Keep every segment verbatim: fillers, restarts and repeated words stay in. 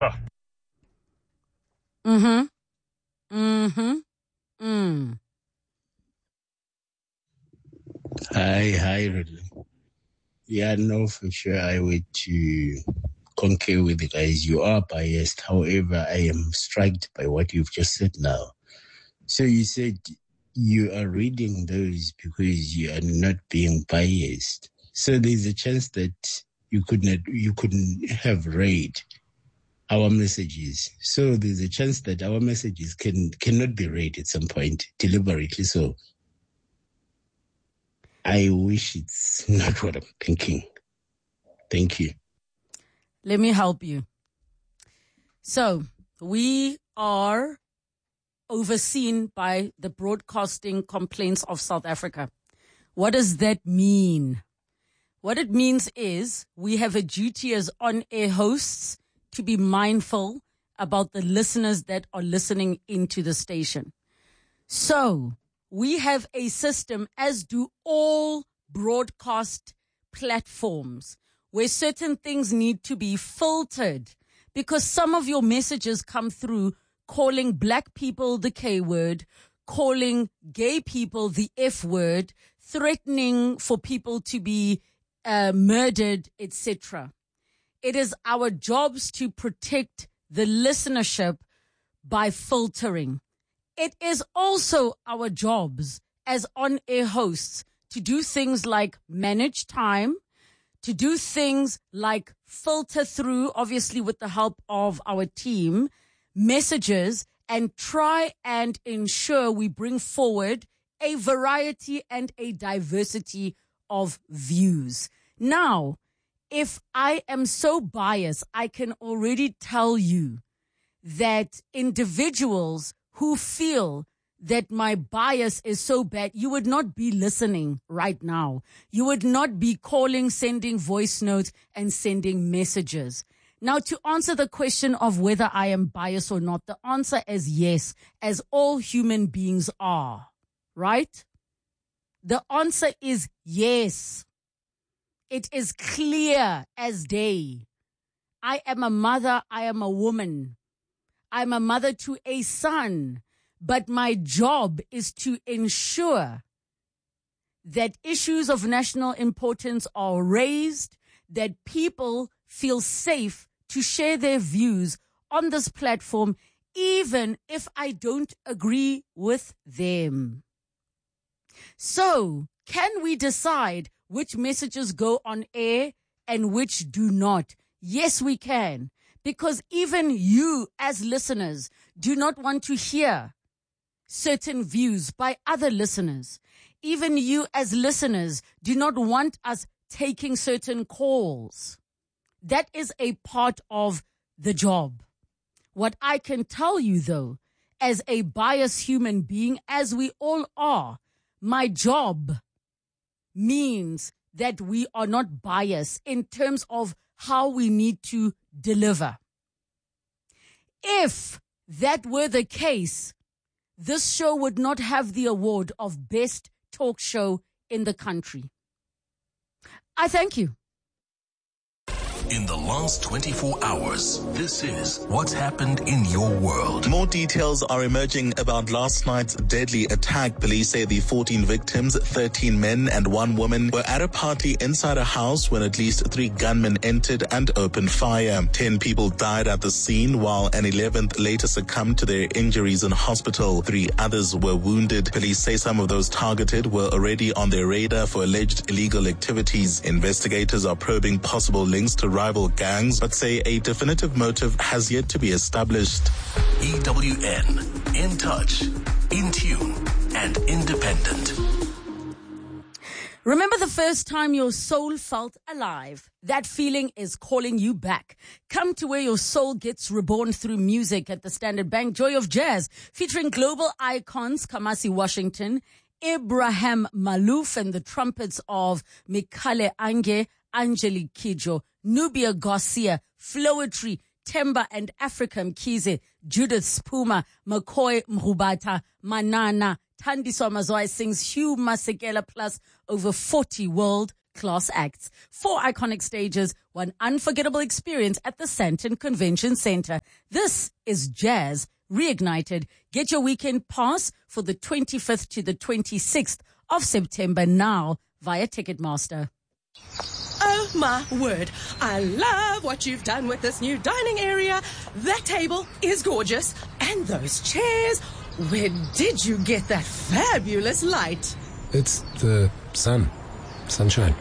Mm-hmm. Mm-hmm. Mm. Hi, hi, really. Yeah, no, for sure. I would to concur with the guys. You are biased. However, I am struck by what you've just said now. So you said you are reading those because you are not being biased. So there's a chance that you could not, you couldn't have read our messages. So there's a chance that our messages can cannot be read at some point, deliberately so. I wish it's not what I'm thinking. Thank you. Let me help you. So we are overseen by the Broadcasting Complaints of South Africa. What does that mean? What it means is we have a duty as on-air hosts to be mindful about the listeners that are listening into the station. So we have a system, as do all broadcast platforms, where certain things need to be filtered because some of your messages come through calling black people the K word, calling gay people the F word, threatening for people to be uh, murdered, et cetera. It is our jobs to protect the listenership by filtering. It is also our jobs as on-air hosts to do things like manage time, to do things like filter through, obviously with the help of our team, messages, and try and ensure we bring forward a variety and a diversity of views. Now, if I am so biased, I can already tell you that individuals who feel that my bias is so bad, you would not be listening right now. You would not be calling, sending voice notes, and sending messages. Now, to answer the question of whether I am biased or not, the answer is yes, as all human beings are, right? The answer is yes. It is clear as day. I am a mother, I am a woman. I'm a mother to a son, but my job is to ensure that issues of national importance are raised, that people feel safe to share their views on this platform, even if I don't agree with them. So, can we decide which messages go on air and which do not? Yes, we can. Because even you as listeners do not want to hear certain views by other listeners. Even you as listeners do not want us taking certain calls. That is a part of the job. What I can tell you, though, as a biased human being, as we all are, my job means that we are not biased in terms of how we need to deliver. If that were the case, this show would not have the award of best talk show in the country. I thank you. In the last twenty-four hours, this is what's happened in your world. More details are emerging about last night's deadly attack. Police say the fourteen victims, thirteen men and one woman, were at a party inside a house when at least three gunmen entered and opened fire. Ten people died at the scene, while an eleventh later succumbed to their injuries in hospital. Three others were wounded. Police say some of those targeted were already on their radar for alleged illegal activities. Investigators are probing possible links to rival gangs, but say a definitive motive has yet to be established. E W N, in touch, in tune, and independent. Remember the first time your soul felt alive? That feeling is calling you back. Come to where your soul gets reborn through music at the Standard Bank Joy of Jazz, featuring global icons Kamasi Washington, Abraham Malouf, and the trumpets of Mikale Ange, Angelique Kidjo, Nubia Garcia, Flowetry, Temba and Africa Mkize, Judith Spuma, McCoy Mrubata, Manana, Thandiswa Mazwai sings Hugh Masekela plus over forty world class acts, four iconic stages, one unforgettable experience at the Sandton Convention Center. This is Jazz Reignited. Get your weekend pass for the twenty-fifth to the twenty-sixth of September now via Ticketmaster. Oh my word, I love what you've done with this new dining area. That table is gorgeous. And those chairs, where did you get that fabulous light? It's the sun. Sunshine.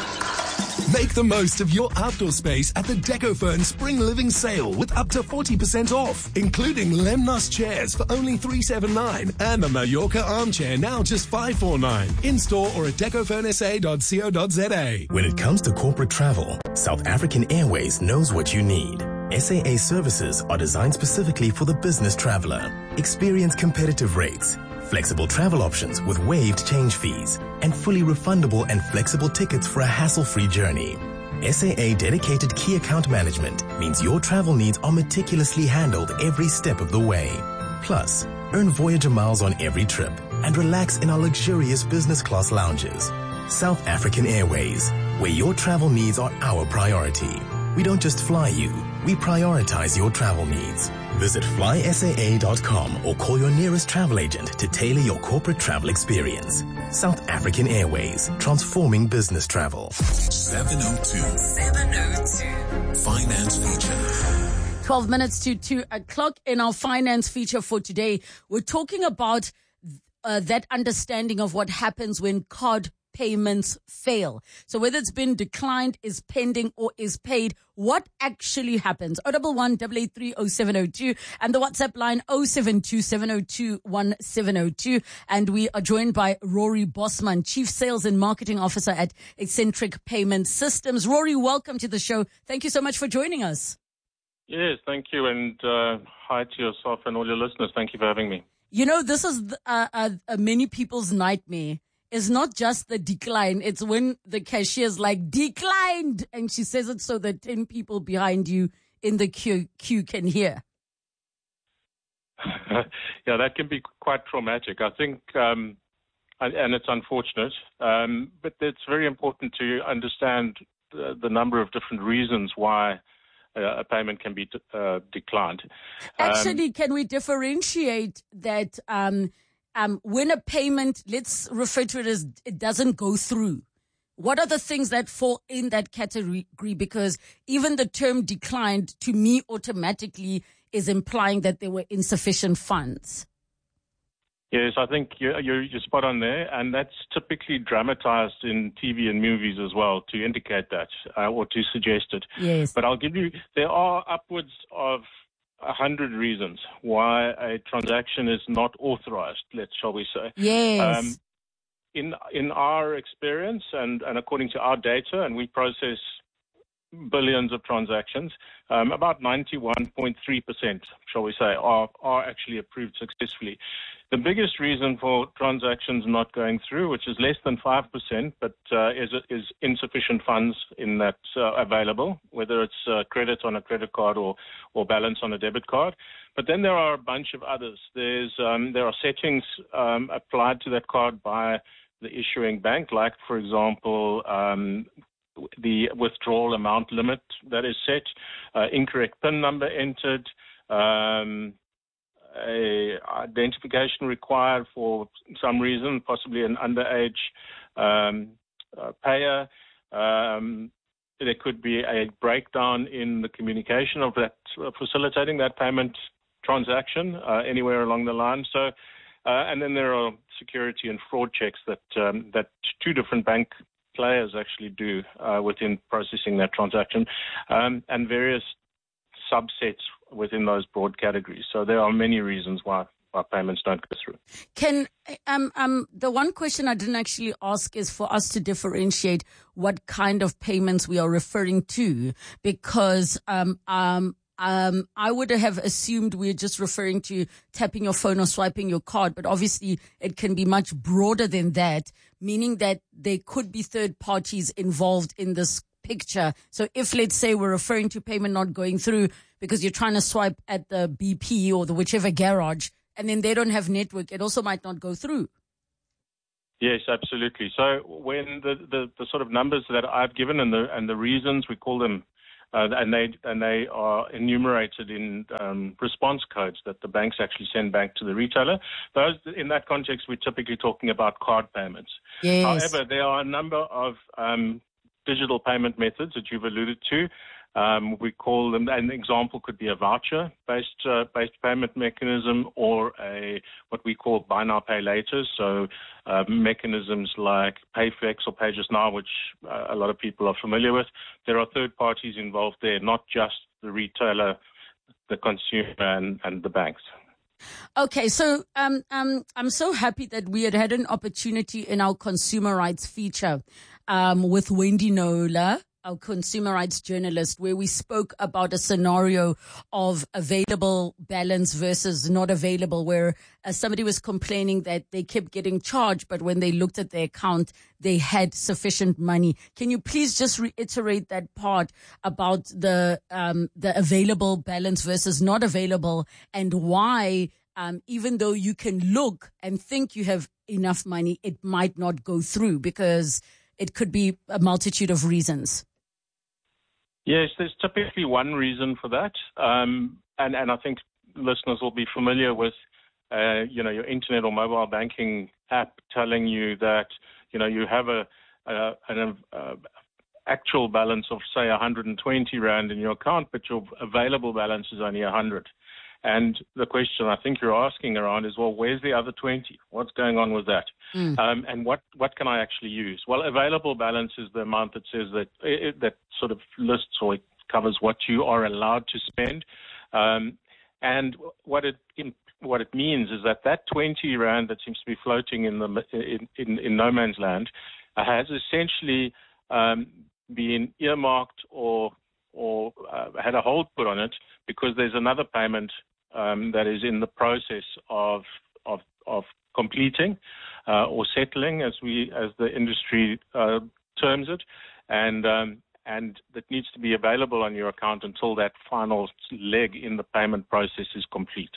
Make the most of your outdoor space at the DecoFern Spring Living Sale with up to forty percent off, including Lemnos chairs for only three seventy-nine and the Mallorca armchair now just five forty-nine. In-store or at decofern s a dot co dot z a. When it comes to corporate travel, South African Airways knows what you need. S A A services are designed specifically for the business traveler. Experience competitive rates, flexible travel options with waived change fees, and fully refundable and flexible tickets for a hassle-free journey. S A A dedicated key account management means your travel needs are meticulously handled every step of the way. Plus, earn Voyager miles on every trip and relax in our luxurious business class lounges. South African Airways, where your travel needs are our priority. We don't just fly you, we prioritize your travel needs. Visit fly S A A dot com or call your nearest travel agent to tailor your corporate travel experience. South African Airways, transforming business travel. seven oh two. seven oh two. Finance feature. twelve minutes to two o'clock in our finance feature for today. We're talking about uh, that understanding of what happens when card payments fail. So whether it's been declined, is pending, or is paid, what actually happens? oh one one, eight eight three, oh seven oh two and the WhatsApp line oh seven two, seven oh two, one seven oh two. And we are joined by Rory Bosman, Chief Sales and Marketing Officer at Eccentric Payment Systems. Rory, welcome to the show. Thank you so much for joining us. Yes, thank you. And uh, hi to yourself and all your listeners. Thank you for having me. You know, this is uh, uh, uh, many people's nightmare. It's not just the decline. It's when the cashier's like, declined. And she says it so that ten people behind you in the queue, queue can hear. Yeah, that can be quite traumatic. I think, um, and, and it's unfortunate, um, but it's very important to understand the, the number of different reasons why uh, a payment can be uh, declined. Actually, um, can we differentiate that um Um, when a payment, let's refer to it as it doesn't go through? What are the things that fall in that category? Because even the term declined to me automatically is implying that there were insufficient funds. Yes, I think you're, you're, you're spot on there, and that's typically dramatized in T V and movies as well to indicate that uh, or to suggest it. Yes. But I'll give you, there are upwards of a hundred reasons why a transaction is not authorized, let's shall we say. Yes. Um, in in our experience and, and according to our data, and we process billions of transactions, um, about ninety-one point three percent, shall we say, are, are actually approved successfully. The biggest reason for transactions not going through, which is less than five percent, but uh, is, is insufficient funds in that uh, available, whether it's uh, credit on a credit card or, or balance on a debit card. But then there are a bunch of others. There's um, there are settings um, applied to that card by the issuing bank, like, for example, um, the withdrawal amount limit that is set, uh, incorrect PIN number entered, um, a identification required for some reason, possibly an underage um, uh, payer. Um, there could be a breakdown in the communication of that, uh, facilitating that payment transaction uh, anywhere along the line. So, uh, and then there are security and fraud checks that um, that two different bank players actually do uh, within processing that transaction, um, and various subsets within those broad categories. So there are many reasons why, why payments don't go through. Can um um the one question I didn't actually ask is for us to differentiate what kind of payments we are referring to, because um um Um, I would have assumed we're just referring to tapping your phone or swiping your card, but obviously it can be much broader than that, meaning that there could be third parties involved in this picture. So if, let's say, we're referring to payment not going through because you're trying to swipe at the B P or the whichever garage, and then they don't have network, it also might not go through. Yes, absolutely. So when the, the, the sort of numbers that I've given and the and the reasons, we call them, uh, and they and they are enumerated in um, response codes that the banks actually send back to the retailer. Those in that context, we're typically talking about card payments. Yes. However, there are a number of um, digital payment methods that you've alluded to. Um, we call them, an example could be a voucher-based uh, based payment mechanism, or a what we call buy now, pay later. So uh, mechanisms like PayFlex or PayJustNow, which uh, a lot of people are familiar with. There are third parties involved there, not just the retailer, the consumer, and, and the banks. Okay, so um, um, I'm so happy that we had had an opportunity in our consumer rights feature um, with Wendy Nola, our consumer rights journalist, where we spoke about a scenario of available balance versus not available, where uh, somebody was complaining that they kept getting charged, but when they looked at their account, they had sufficient money. Can you please just reiterate that part about the um, the available balance versus not available, and why, um, even though you can look and think you have enough money, it might not go through because it could be a multitude of reasons? Yes, there's typically one reason for that, um, and, and I think listeners will be familiar with, uh, you know, your internet or mobile banking app telling you that, you know, you have a, a an a, actual balance of, say, one hundred twenty rand in your account, but your available balance is only one hundred. And the question I think you're asking around is, well, where's the other twenty? What's going on with that? Mm. Um, and what, what can I actually use? Well, available balance is the amount that says that it, that sort of lists or it covers what you are allowed to spend. Um, and what it in, what it means is that that twenty rand that seems to be floating in the in, in, in no man's land uh, has essentially um, been earmarked or or uh, had a hold put on it because there's another payment um, that is in the process of of, of completing uh, or settling, as we as the industry uh, terms it, and um, and that needs to be available on your account until that final leg in the payment process is complete.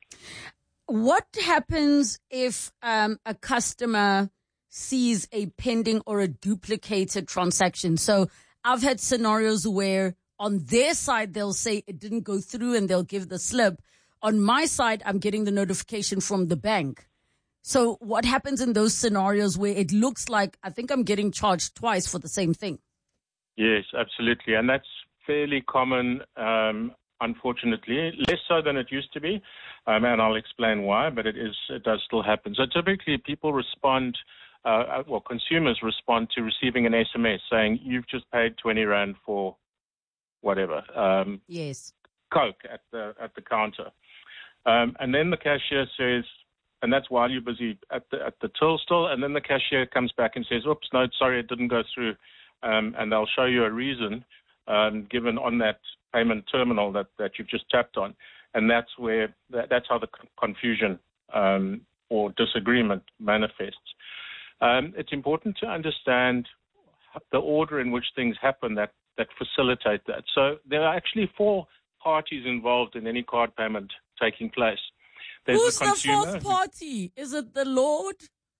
What happens if um, a customer sees a pending or a duplicated transaction? So I've had scenarios where on their side, they'll say it didn't go through and they'll give the slip. On my side, I'm getting the notification from the bank. So what happens in those scenarios where it looks like I think I'm getting charged twice for the same thing? Yes, absolutely. And that's fairly common, um, unfortunately, less so than it used to be. Um, and I'll explain why, but it is it does still happen. So typically people respond, uh, well, consumers respond to receiving an S M S saying, you've just paid twenty rand for whatever, um, yes, Coke at the at the counter, um, and then the cashier says, and that's while you're busy at the at the till still, and then the cashier comes back and says, "Oops, no, sorry, it didn't go through," um, and they'll show you a reason um, given on that payment terminal that, that you've just tapped on, and that's where that, that's how the confusion um, or disagreement manifests. Um, it's important to understand the order in which things happen that. that facilitate that. So there are actually four parties involved in any card payment taking place. There's Who's the consumer. the fourth party? Is it the Lord?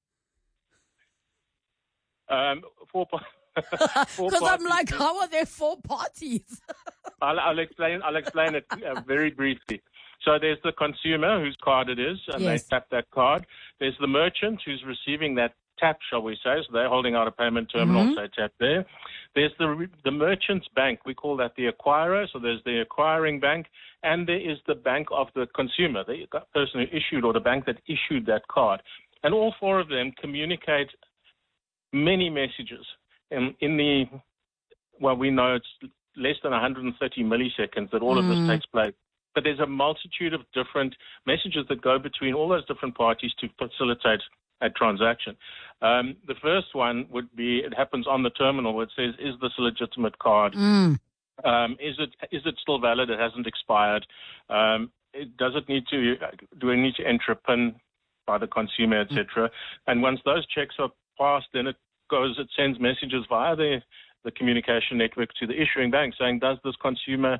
Um, four Because I'm like, how are there four parties? I'll, I'll explain. I'll explain it uh, very briefly. So there's the consumer whose card it is, and yes. they tap that card. There's the merchant who's receiving that tap, shall we say, so they're holding out a payment terminal, mm-hmm. so they tap there. There's the the merchant's bank, we call that the acquirer, so there's the acquiring bank, and there is the bank of the consumer, the person who issued or the bank that issued that card. And all four of them communicate many messages. In, in the, well, we know it's less than one hundred thirty milliseconds that all mm. of this takes place. But there's a multitude of different messages that go between all those different parties to facilitate a transaction. Um, the first one would be, it happens on the terminal where it says, is this a legitimate card? Mm. Um, is it is it still valid? It hasn't expired. Um, it, does it need to, do we need to enter a PIN by the consumer, et cetera? Mm. And once those checks are passed, then it goes, it sends messages via the, the communication network to the issuing bank saying, does this consumer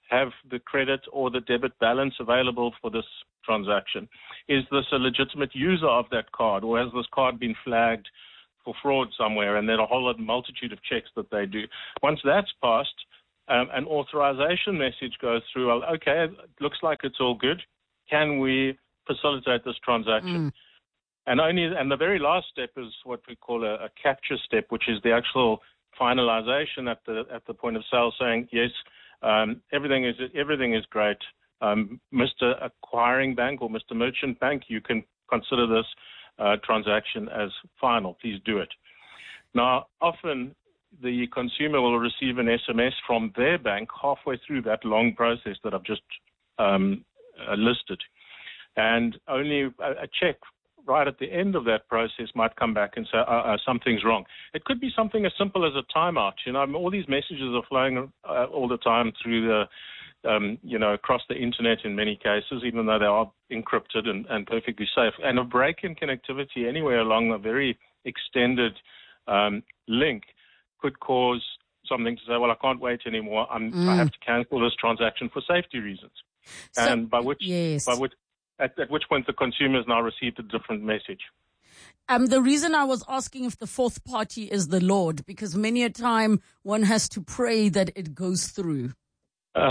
have the credit or the debit balance available for this transaction? Is this a legitimate user of that card, or has this card been flagged for fraud somewhere, and then a whole multitude of checks that they do? Once that's passed, um, an authorization message goes through. Well, okay, it looks like it's all good. Can we facilitate this transaction? Mm. And only, and the very last step is what we call a, a capture step, which is the actual finalization at the at the point of sale, saying yes, um, everything is everything is great. Um, Mister Acquiring Bank or Mister Merchant Bank, you can consider this uh, transaction as final. Please do it. Now, often the consumer will receive an S M S from their bank halfway through that long process that I've just um, uh, listed, and only a, a check right at the end of that process might come back and say, uh, uh, something's wrong. It could be something as simple as a timeout. You know, all these messages are flowing uh, all the time through the, um, you know, across the internet in many cases, even though they are encrypted and, and perfectly safe. And a break in connectivity anywhere along a very extended um, link could cause something to say, well, I can't wait anymore. I'm, mm. I have to cancel this transaction for safety reasons. So, and by which, yes. by which, At, at which point the consumer has now received a different message. Um, the reason I was asking if the fourth party is the Lord, because many a time one has to pray that it goes through. Uh.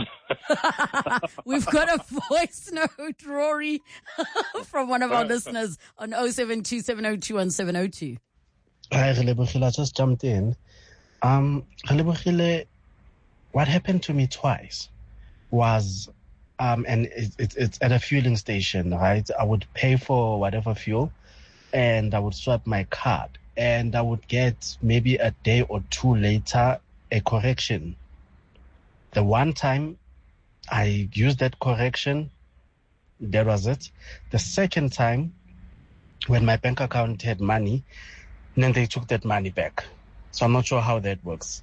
We've got a voice note, Rory, from one of our listeners on oh seven two, seven oh two, one seven oh two. Hi, Relebohile. I just jumped in. Um, Relebohile, what happened to me twice was... Um, and it, it, it's at a fueling station, right? I would pay for whatever fuel and I would swipe my card and I would get maybe a day or two later a correction. The one time I used that correction, that was it. The second time, when my bank account had money, then they took that money back. So I'm not sure how that works.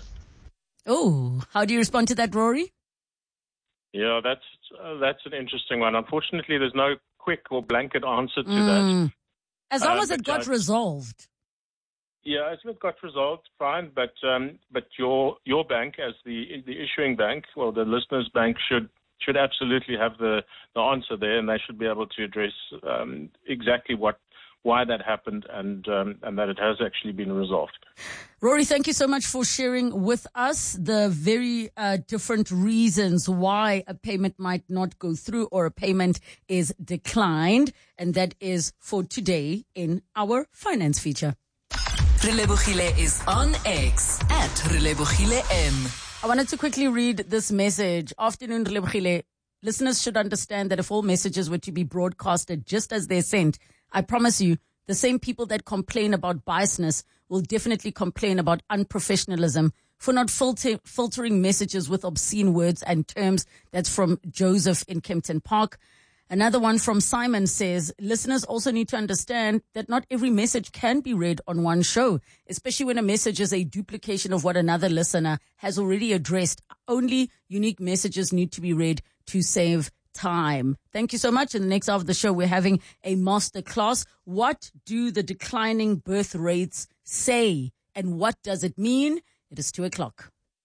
Oh, how do you respond to that, Rory? Yeah, that's uh, that's an interesting one. Unfortunately, there's no quick or blanket answer to mm. that. As long uh, as it got uh, resolved. Yeah, as it got resolved, fine. But um, but your your bank, as the the issuing bank, well, the listener's bank should should absolutely have the, the answer there, and they should be able to address um, exactly what why that happened and um, and that it has actually been resolved. Rory, thank you so much for sharing with us the very uh, different reasons why a payment might not go through or a payment is declined. And that is for today in our finance feature. Relebohile is on X at Relebohile M. I wanted to quickly read this message. Afternoon, Relebohile. Listeners should understand that if all messages were to be broadcasted just as they're sent, I promise you, the same people that complain about biasness will definitely complain about unprofessionalism for not filter, filtering messages with obscene words and terms. That's from Joseph in Kempton Park. Another one from Simon says, listeners also need to understand that not every message can be read on one show, especially when a message is a duplication of what another listener has already addressed. Only unique messages need to be read to save time. Thank you so much. In the next hour of the show, we're having a master class. What do the declining birth rates say? And what does it mean? It is two o'clock.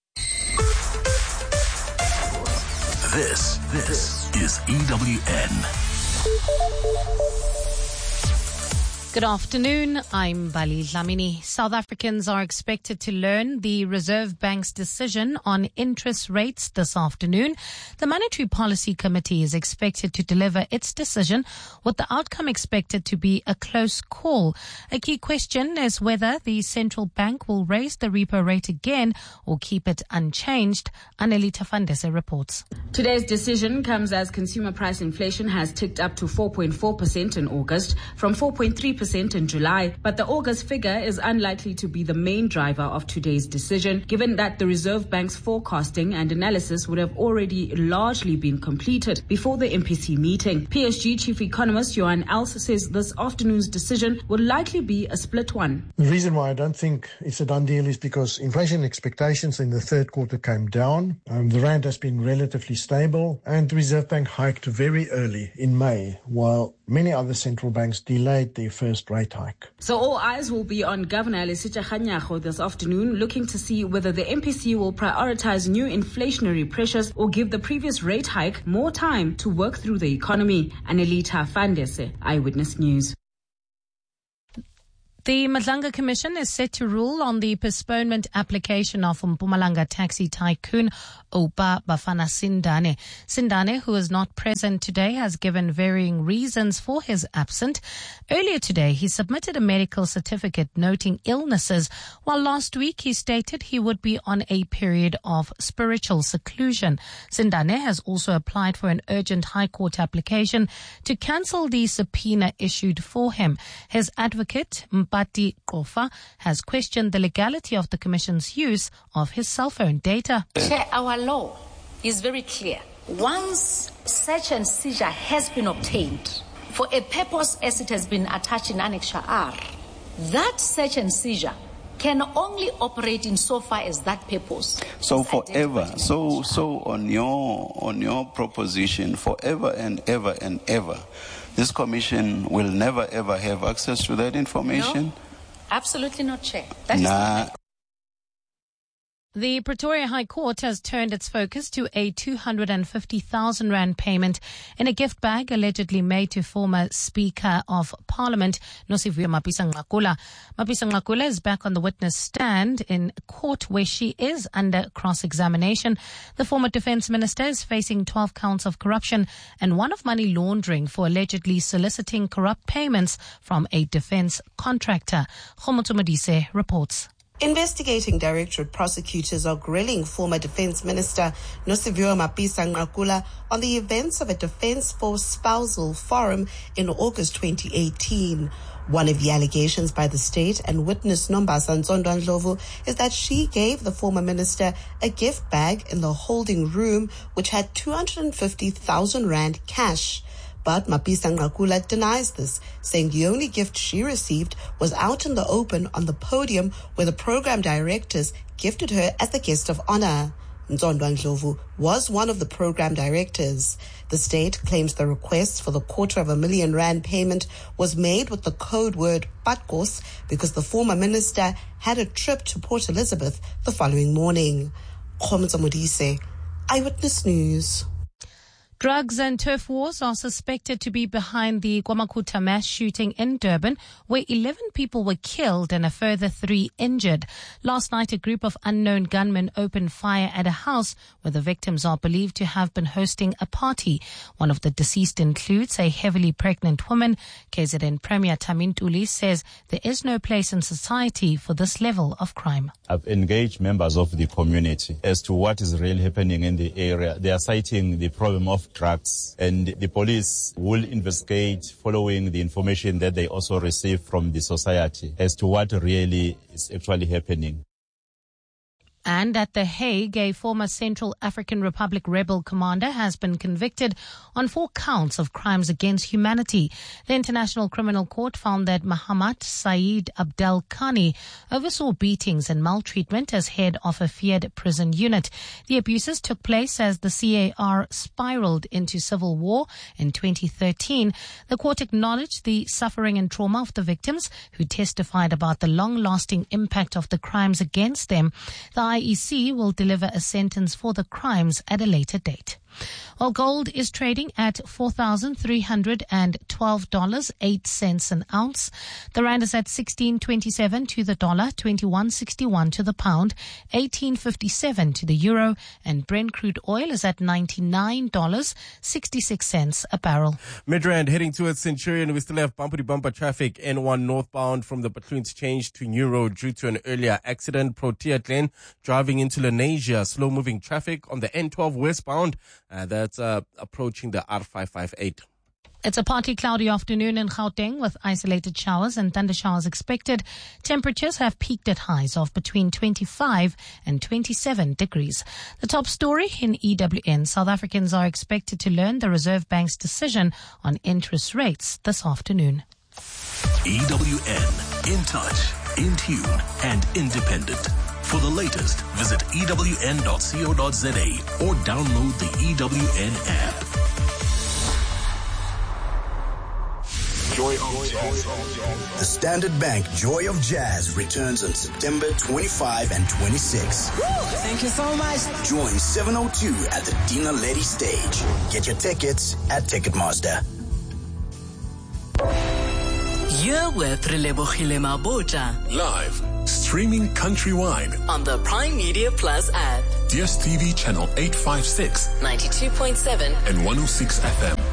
This, this is E W N. Good afternoon. I'm Bali Dlamini. South Africans are expected to learn the Reserve Bank's decision on interest rates this afternoon. The Monetary Policy Committee is expected to deliver its decision, with the outcome expected to be a close call. A key question is whether the central bank will raise the repo rate again or keep it unchanged. Anelita Fandese reports. Today's decision comes as consumer price inflation has ticked up to four point four percent in August from four point three percent in July, but the August figure is unlikely to be the main driver of today's decision, given that the Reserve Bank's forecasting and analysis would have already largely been completed before the M P C meeting. P S G Chief Economist Johan Els says this afternoon's decision will likely be a split one. The reason why I don't think it's a done deal is because inflation expectations in the third quarter came down. Um, the rand has been relatively stable, and the Reserve Bank hiked very early in May, while many other central banks delayed their first rate hike. So all eyes will be on Governor Lesitsha Kganyago this afternoon, looking to see whether the M P C will prioritize new inflationary pressures or give the previous rate hike more time to work through the economy. Anelita Fandese, Eyewitness News. The Madlanga Commission is set to rule on the postponement application of Mpumalanga taxi tycoon Oupa Bafana Sindane. Sindane, who is not present today, has given varying reasons for his absence. Earlier today, he submitted a medical certificate noting illnesses, while last week he stated he would be on a period of spiritual seclusion. Sindane has also applied for an urgent High Court application to cancel the subpoena issued for him. His advocate, Mpati Kofa, has questioned the legality of the Commission's use of his cell phone data. Chair, our law is very clear. Once search and seizure has been obtained for a purpose as it has been attached in Annex R, that search and seizure can only operate in so far as that purpose. So forever, so so on your on your proposition, forever and ever and ever, this commission will never ever have access to that information? No, absolutely not, Chair. That nah. is The Pretoria High Court has turned its focus to a two hundred fifty thousand rand payment in a gift bag allegedly made to former Speaker of Parliament, Nosiviwe Mapisa-Nqakula. Mapisa-Nqakula is back on the witness stand in court where she is under cross-examination. The former Defence Minister is facing twelve counts of corruption and one of money laundering for allegedly soliciting corrupt payments from a defence contractor. Khomotso Modise reports. Investigating Directorate prosecutors are grilling former Defence Minister Nosiviwe Mapisa-Nqakula on the events of a Defence Force spousal forum in August twenty eighteen. One of the allegations by the state and witness Nombasa Nzondo Ndlovu is that she gave the former minister a gift bag in the holding room which had two hundred fifty thousand rand cash. But Mapisa-Nqakula denies this, saying the only gift she received was out in the open on the podium where the program directors gifted her as the guest of honor. Nzondo Ndlovu was one of the program directors. The state claims the request for the quarter of a million rand payment was made with the code word Patkos because the former minister had a trip to Port Elizabeth the following morning. Khomotso Modise, Eyewitness News. Drugs and turf wars are suspected to be behind the KwaMakhutha mass shooting in Durban, where eleven people were killed and a further three injured. Last night, a group of unknown gunmen opened fire at a house where the victims are believed to have been hosting a party. One of the deceased includes a heavily pregnant woman. K Z N Premier Tami Ntuli says there is no place in society for this level of crime. I've engaged members of the community as to what is really happening in the area. They are citing the problem of drugs, and the police will investigate following the information that they also receive from the society as to what really is actually happening. And at The Hague, a former Central African Republic rebel commander has been convicted on four counts of crimes against humanity. The International Criminal Court found that Muhammad Saeed Abdel Khani oversaw beatings and maltreatment as head of a feared prison unit. The abuses took place as the C A R spiraled into civil war in twenty thirteen. The court acknowledged the suffering and trauma of the victims, who testified about the long-lasting impact of the crimes against them. The I E C will deliver a sentence for the crimes at a later date. Well, gold is trading at four thousand three hundred twelve dollars and eight cents an ounce. The rand is at sixteen twenty-seven to the dollar, twenty-one sixty-one to the pound, eighteen fifty-seven to the euro, and Brent crude oil is at ninety-nine dollars and sixty-six cents a barrel. Midrand heading towards Centurion. We still have bumper-to-bumper traffic. N one northbound from the Bethlehem Change to New Road due to an earlier accident. Protea Glen driving into Lenasia. Slow-moving traffic on the N twelve westbound. Uh, that's uh, approaching the R five five eight. It's a partly cloudy afternoon in Gauteng with isolated showers and thunder showers expected. Temperatures have peaked at highs of between twenty-five and twenty-seven degrees. The top story in E W N. South Africans are expected to learn the Reserve Bank's decision on interest rates this afternoon. E W N, in touch, in tune, and independent. For the latest, visit E W N dot co dot za or download the E W N app. The Standard Bank Joy of Jazz returns on September twenty-fifth and twenty-sixth. Thank you so much. Join seven oh two at the Dina Lady stage. Get your tickets at Ticketmaster. You're with Relebogile Mabota. Live, streaming countrywide On the Prime Media Plus app. D S T V channel eight fifty-six ninety-two point seven and one oh six F M.